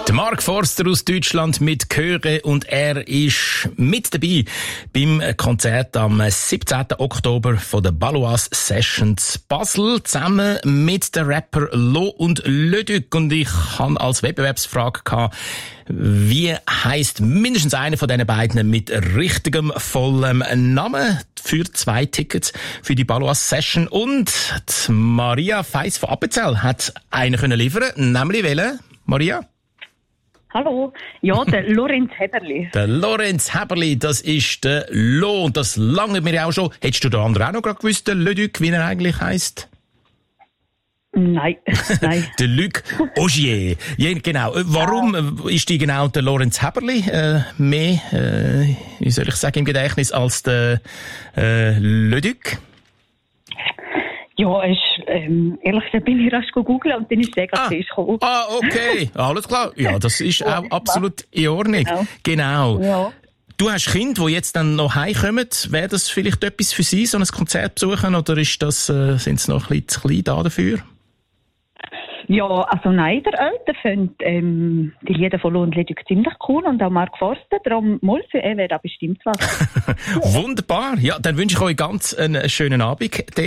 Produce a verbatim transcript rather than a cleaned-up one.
Der Mark Forster aus Deutschland mit Chöre und er ist mit dabei beim Konzert am siebzehnten Oktober von der Baloise Sessions Basel zusammen mit den Rapper Lo und Leduc. Und ich habe als Wettbewerbsfrage gehabt, wie heisst mindestens einer von diesen beiden mit richtigem vollem Namen für zwei Tickets für die Baloise Session. Und die Maria Feiss von Appenzell hat einen können liefern, nämlich welchen? Maria? Hallo, ja, der Lorenz Heberli. Der Lorenz Heberli, das ist der Lo, und das lange mir auch schon. Hättest du den anderen auch noch gerade gewusst, der Leduc, wie er eigentlich heisst? Nein, nein. Der Luc Augier. Ja, genau. Warum ja. ist die genau der Lorenz Heberli äh, mehr, äh, wie soll ich sagen, im Gedächtnis als der äh, Leduc? Ja, ist, ähm, ehrlich gesagt bin ich rasch googeln und dann ist der gerade ah. gekommen. Ah, okay. Alles klar. Ja, das ist auch absolut in Ordnung. Genau. genau. Ja. Du hast Kinder, die jetzt dann noch heimkommen. Wäre das vielleicht etwas für sie, so ein Konzert besuchen, oder ist das, äh, sind sie noch ein bisschen zu klein da dafür? Ja, also nein, der Eltern findet ähm, die Lieder von Lo und Leduc ziemlich cool und auch Mark Forster, darum mal für er wäre da bestimmt was. Wunderbar. Ja, dann wünsche ich euch ganz einen schönen Abend.